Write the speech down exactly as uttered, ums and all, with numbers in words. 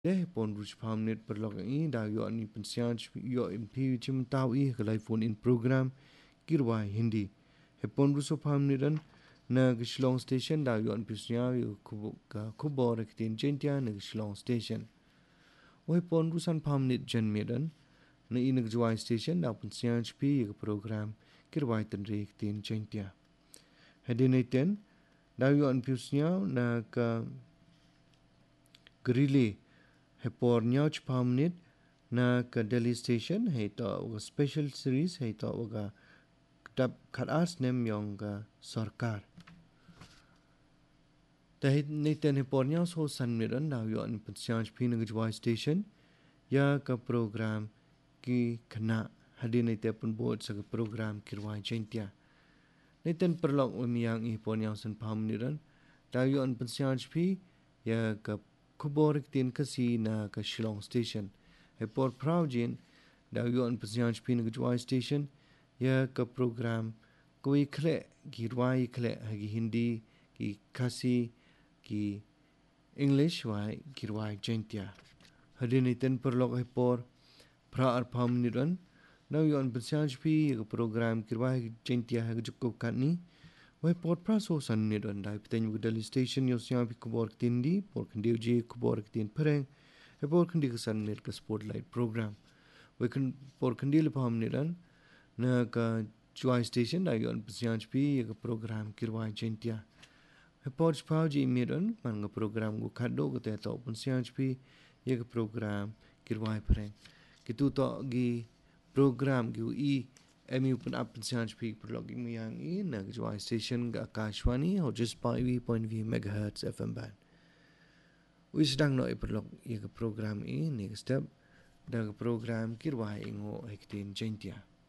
deh pon ruch pamnet perlok i da yo ni pensian yo impi chim tau i kelai phone in program kirwa hindi he pon ruso pamneran na Gishlong station da yo pensian yo kubo ka kubo rektin jentia na Gishlong station oi pon rusan pamnet janmedan na in Gjwai station da pensian pi yo program kirwa ten rektin jentia hedineten da yo pensian na ka grile hepor nyauch pamnit na ka Delhi station he to special series he to ga tab kharas nem yong ga sarkar tahit ni ten hepor nyau so san miran na yo an pensian pin Gjwai station ya ka program ki khana hadin te pun board sa program kirwai jentia ni ten perlok umyang i pon yang san pamniran da yo an pensian pi ya ka kuborik tin kasi na ka Shillong station he por proudin da yon pensian pin Gjwai station ya ka program koi khle girwai khle hagi hindi ki kasi ki english wai girwai jentia hadini ten perlok he por pra ar pam niran na yon pensian pi ka program girwai jentia hagi jukko kani wai port praso san ni don dai pten Delhi station yo siang pi kubor tindi por kandiu ji kubor tin pereng e por kandi ka san ni ka spotlight program wai kan por kandil pam ni dan na ka Gjwai station da yon siang pi ka program kirwai jentia e por pau ji mi don man ka program go khado ko te to pun siang pi ye ka program kirwai pereng kitu to gi program gi i emi pun up pensian pi perlogging yang i na Gjwai station ga Akashwani ho just five point zero megahertz F M band wi sedang no perlog ye program i ni step da program kirwai ingo hektin jentia